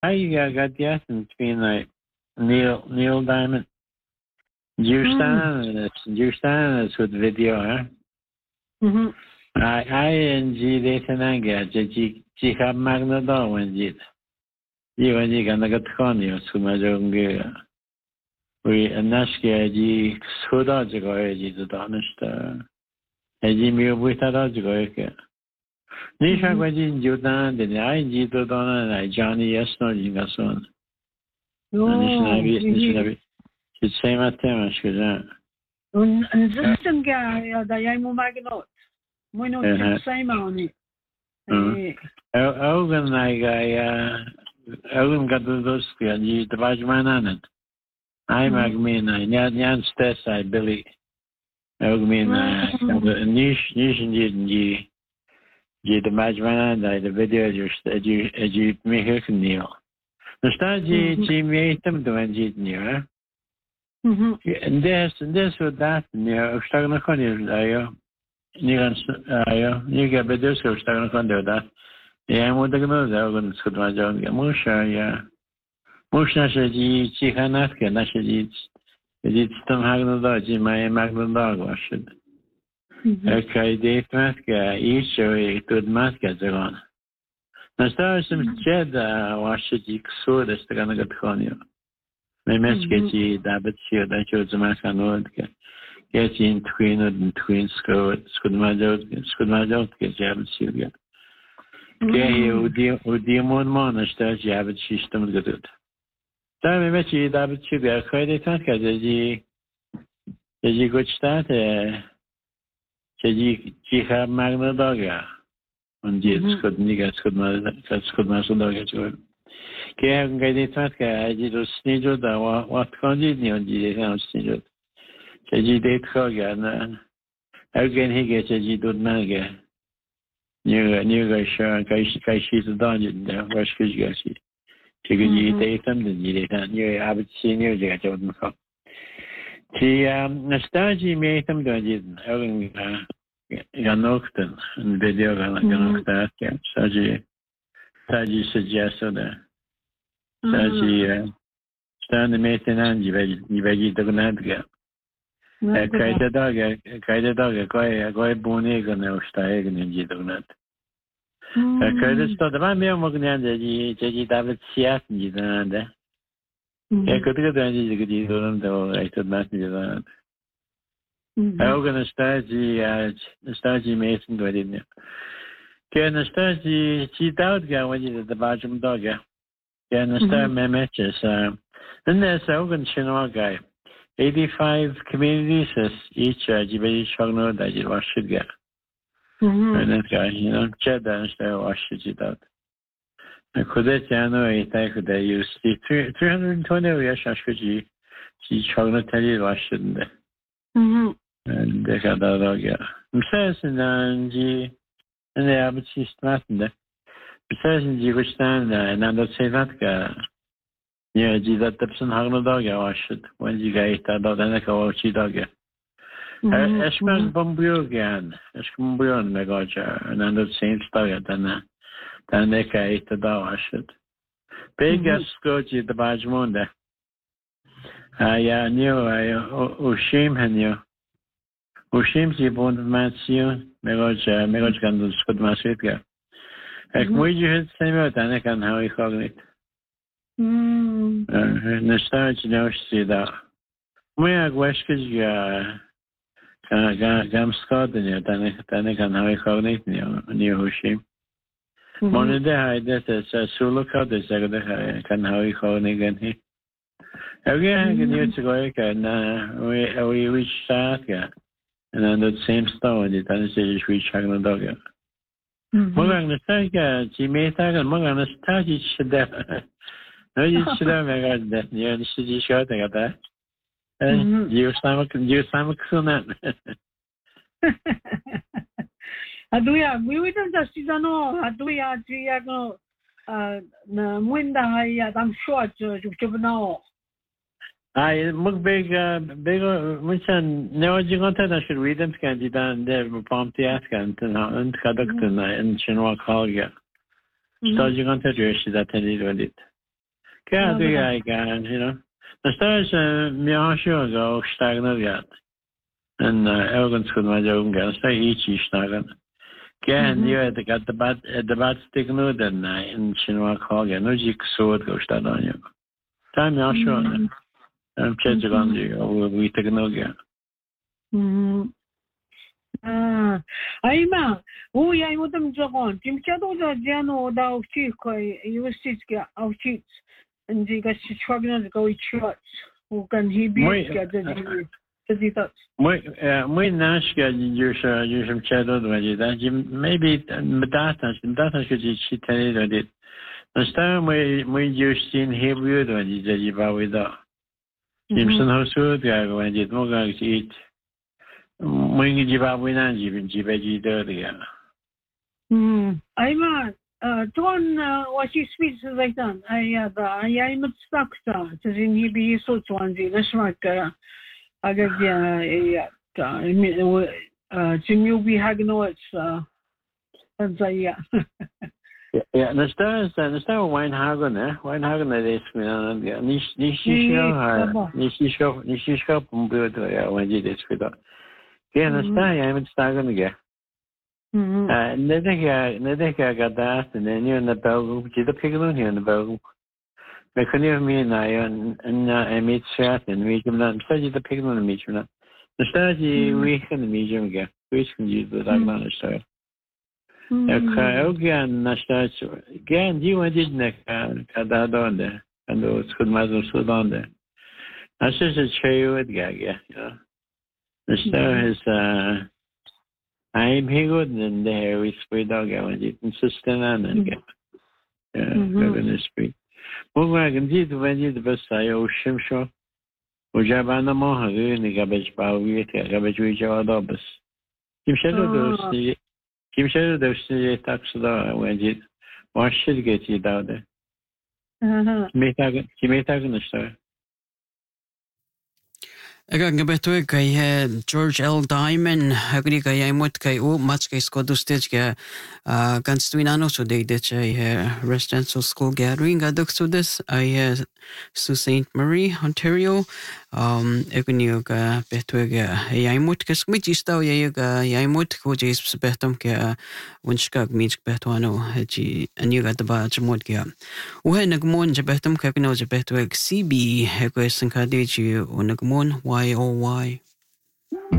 I got the essence between like Neil Diamond. Justan is with video, huh? I data nanga ji have magna do when jit. You gonna get conio sumajonga. We anashka ji soda jago ji the donista. Eji mi buita jago. Nisha Gwajin Judan, the I to Donna and Johnny Yesno Jingason. It's same at them, Shazan. And system guy, the Yamu Magnot. We know the same on it. Ogan, Ogan got those, the Bajman on it. I Magmin, Yan Stess, I Billy. Ogmin, Nish and the Majman, the video you make her Neil. The star G made them to enjit near. And this with that near Stagnacon, you get better so Stagnacon that. Yeah, I'm with the Gnoza, could my job. Musha, yeah. Musha Shaji, Chihanaska, Nashaji. It's Tom Hagnodog, my Magna dog washed. Okay, Dave Maska, each a good maska on. Now, stars some shed, washed it, so that's the gonna get conio. My mesketchy, Dabbit shield, that shows the maska node, get in twin and twin skirt, Scudmajo, get Jabbit shield. Gay, would dear mon, stars Jabbit system good. Time I met you, Dabbit shield, I cried a tanka, as you good start, She have magna doga. And yet, could niggas could muscle dogga to it. Can get it at I did a sneezer that what continue on the house sneezer. She did Hogan. Again, he gets a G. Naga. New guy, sure, she's a dungeon there. Where she goes. She could eat them, then you did. You have it senior, you got Jordan Cup. She nostalgia made them do it. Ganokten, and video Ganokta, Saji suggested that. Saji stand the mason and you veggie the Gnadga. A kaida dog, a guy bonig and no stag and in Gidonat. A credit to the Mamma Mognan, the David Siat and Gidonanda. I could get the Gidon, though I could not do that. Nostalgia Mason got in there. Can nostalgia cheat out when you did the Bajam dogger? Can nostalgia matches? Then there's Ogan Chinois guy. 85 communities as each Jibay Shogno that you wash it get. And that guy, Cheddar and style wash it out. I could let Jano a type that you see 320 Yashashkuji. She Shogno tell you wash it in there. And they got that dog, yeah. Besides, and they have a cheese matin there. Besides, you could stand there and not say that guy. Yeah, that Dipson Hagno dog, I wash it. When you get that dog, then I go watch you dog. Eshman Bombio again. Eshman on Megaja, and under the same story, then they can eat the dog, wash it. Big as Scotchy the Bajmon there. I knew Ushim and you. Ushim si bon Matthew, Megoj can do Scott Masika. Ek moet je het zijn uit en ik kan how ik ook niet. De staartje nou zie dat. Moet ik weskes gam Scott en je dan ik kan how ik ook niet nieuw Ushim. Maar de hij dat is zo koud dus ik dat kan how ik ook niet gaan hier. Again, ik niet zo goed en we start ja. And then the same stone, the Tennessee Sweet Chagrin Dog. Mogang the Tiger, she may tag and Mogang the Stagi should death. No, you should have made that near the city shot. I got that. And you stomach soon that. Aduya, we wouldn't just see no, Aduya, Giago, Mwinda, I'm sure to know. I look big, which never you got that I should read them can done there from the Askan and Kadakton and Chinwa Kalga. So you got to do that I did it. Ga do ya gan, you know. Na stars miasho go stagna gat. En elgen schud ma jogen gan, sta ichi stagan. Gan you the got the bat stick no den in chinwa kog no jik sword go stadan yo. Time miasho. Church gan you we take no ga. Ayma, ja moet hem zeggen. Die moet je dat Jano daar op zich je ziet je op zich en die gaat je schwagen dat go church. Hoe kan hij bij dat? Mooi naast je some shadow dat je dat je maybe data should je tellen dat dit. Dan staan we juist in Hebrew dat je wou weer daar. Jimson House ga gewoon je nog gaan zien. Moet je wel weer naar je daar ja. Ayma, toen was je spits like dan. Jij moet stak staan. Dus in hier bij je zo twaalf dat is maar agak ja. Jimmy be hagen nooit. Dat zei ja. Ja, dan staan we Wijnhagen, hè? Wijnhagen dat is me ja. Niet schop om beurt ja, wanneer dit is gedaan. Ja, dan sta je met stagen ja. Net ik ga daar en nu in de Belgium, je dat kijken hier in de Belgium. We kunnen meer naar en met straat en weet je dan stel je dat kijken naar met je dan. Dan sta je weer in de medium ja. Wees kun je dat dan naar staan. Ik ga ook gaan naar staat. Gaan die wat dit nek daar dan daar. En dat is goed maar zo dan daar. Als je het schreeuwt het ga ja. De star is I'm here and there we spread out going to insistent on and get going to speak. Well, can see when you the best I ocean show. Ujabana moha ni garbage power garbage which are dobus. Kim shadow those tax when you wash should get you down there. She may tag in the star. Aga beto kay George L. Diamond agri kay imot kay match kay skodo stage ka kanstuinano so they did residential school gathering adok so this I to St. Marie, Ontario agni ka beto ka imot ka smiti staw ka imot ko jis betom ka winskag means beto ano ji anyo ka ba jmod ka uhe nagmon je betom ka no je beto CB ko sankade ji nagmon YOY.